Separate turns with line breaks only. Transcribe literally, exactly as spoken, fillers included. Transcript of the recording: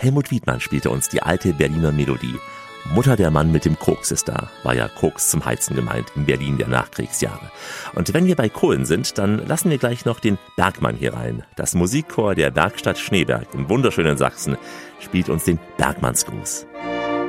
Helmut Wiedmann spielte uns die alte Berliner Melodie. Mutter, der Mann mit dem Koks ist da, war ja Koks zum Heizen gemeint in Berlin der Nachkriegsjahre. Und wenn wir bei Kohlen sind, dann lassen wir gleich noch den Bergmann hier rein. Das Musikchor der Werkstatt Schneeberg im wunderschönen Sachsen spielt uns den Bergmannsgruß.